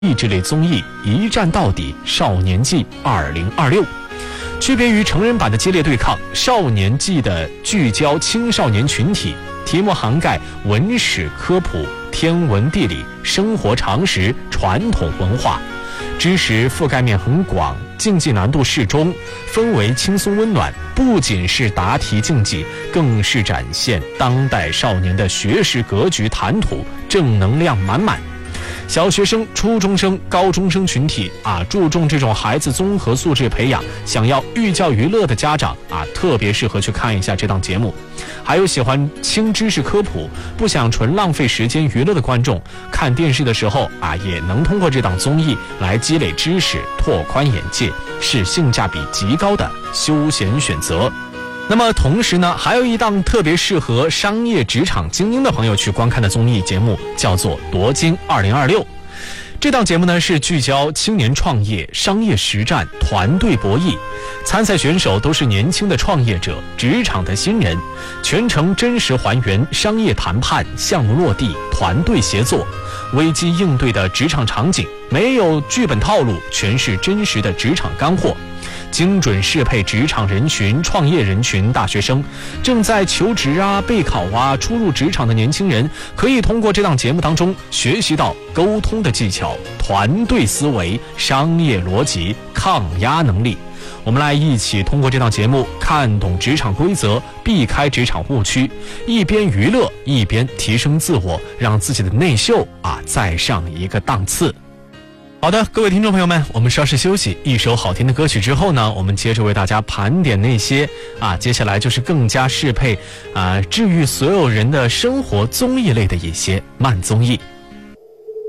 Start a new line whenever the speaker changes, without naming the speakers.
益智类综艺一战到底少年记2026。区别于成人版的激烈对抗，少年记的聚焦青少年群体，题目涵盖文史科普、天文地理、生活常识、传统文化，知识覆盖面很广，竞技难度适中，氛围轻松温暖。不仅是答题竞技，更是展现当代少年的学识格局谈吐，正能量满满。小学生、初中生、高中生群体注重这种孩子综合素质培养，想要寓教于乐的家长特别适合去看一下这档节目。还有喜欢轻知识科普，不想纯浪费时间娱乐的观众，看电视的时候也能通过这档综艺来积累知识，拓宽眼界，是性价比极高的休闲选择。那么同时呢，还有一档特别适合商业职场精英的朋友去观看的综艺节目，叫做夺金2026。这档节目呢是聚焦青年创业、商业实战、团队博弈，参赛选手都是年轻的创业者、职场的新人，全程真实还原商业谈判、项目落地、团队协作、危机应对的职场场景，没有剧本套路，全是真实的职场干货。精准适配职场人群、创业人群、大学生，正在求职备考初入职场的年轻人，可以通过这档节目当中学习到沟通的技巧、团队思维、商业逻辑、抗压能力。我们来一起通过这档节目看懂职场规则，避开职场误区，一边娱乐一边提升自我，让自己的内秀再上一个档次。好的，各位听众朋友们，我们稍事休息，一首好听的歌曲之后呢，我们接着为大家盘点那些接下来就是更加适配治愈所有人的生活综艺类的一些慢综艺。